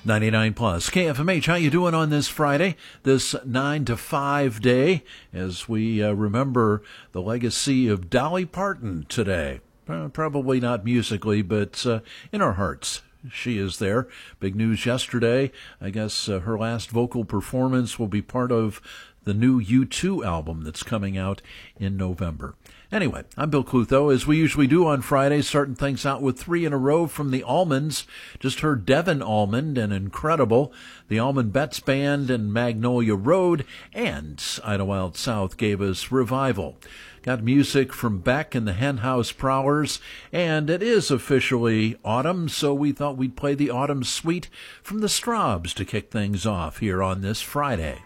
99 plus KFMH. How you doing on this Friday, this 9 to 5 day, as we remember the legacy of Dolly Parton today? Probably not musically, but in our hearts. She is there. Big news yesterday. I guess her last vocal performance will be part of the new U2 album that's coming out in November. Anyway, I'm Bill Clutho, as we usually do on Fridays, starting things out with three in a row from the Almonds. Just heard Devin Almond and Incredible, the Almond Betts Band and Magnolia Road, and Idlewild South gave us Revival. Got music from Beck and the Henhouse Prowlers, and it is officially autumn, so we thought we'd play the Autumn Suite from the Straubs to kick things off here on this Friday.